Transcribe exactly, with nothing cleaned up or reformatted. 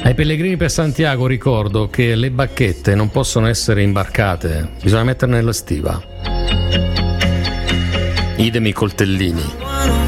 Ai pellegrini per Santiago ricordo che le bacchette non possono essere imbarcate, bisogna metterne nella stiva. Idem i coltellini.